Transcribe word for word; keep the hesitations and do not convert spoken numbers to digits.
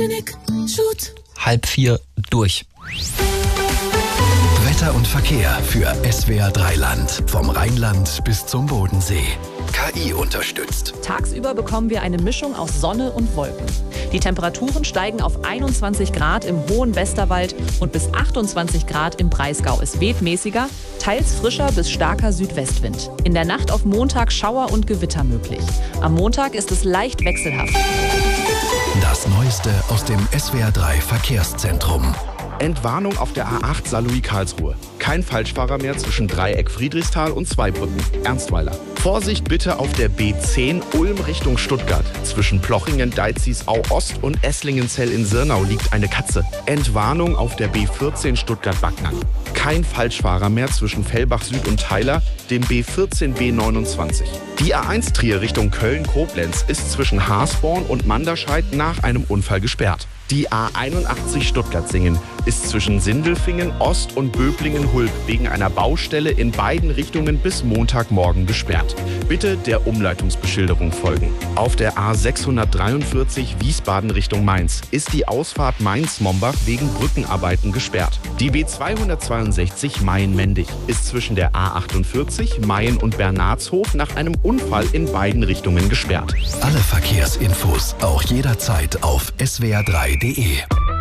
Genick, shoot. Halb vier durch. Wetter und Verkehr für S W R drei Land. Vom Rheinland bis zum Bodensee. K I unterstützt. Tagsüber bekommen wir eine Mischung aus Sonne und Wolken. Die Temperaturen steigen auf einundzwanzig Grad im hohen Westerwald und bis achtundzwanzig Grad im Breisgau. Es weht mäßiger, teils frischer bis starker Südwestwind. In der Nacht auf Montag Schauer und Gewitter möglich. Am Montag ist es leicht wechselhaft. Das Neueste aus dem S W R drei Verkehrszentrum. Entwarnung auf der A acht Saarlouis-Karlsruhe. Kein Falschfahrer mehr zwischen Dreieck Friedrichsthal und Zweibrücken. Ernstweiler. Vorsicht bitte auf der B zehn Ulm Richtung Stuttgart. Zwischen Plochingen, Deizisau Ost und Esslingenzell in Sirnau liegt eine Katze. Entwarnung auf der B vierzehn Stuttgart-Backnang. Kein Falschfahrer mehr zwischen Fellbach Süd und Theiler, dem B vierzehn B neunundzwanzig. Die A eins Trier Richtung Köln-Koblenz ist zwischen Haasborn und Manderscheid nach einem Unfall gesperrt. Die A einundachtzig Stuttgart-Singen ist zwischen Sindelfingen Ost und Böblingen-Hulb wegen einer Baustelle in beiden Richtungen bis Montagmorgen gesperrt. Bitte der Umleitungsbeschilderung folgen. Auf der A sechshundertdreiundvierzig Wiesbaden Richtung Mainz ist die Ausfahrt Mainz-Mombach wegen Brückenarbeiten gesperrt. Die B zweihundertzweiundsechzig Mayen-Mendig ist zwischen der A achtundvierzig Mayen und Bernardshof nach einem Unfall in beiden Richtungen gesperrt. Alle Verkehrsinfos auch jederzeit auf S W R drei punkt de.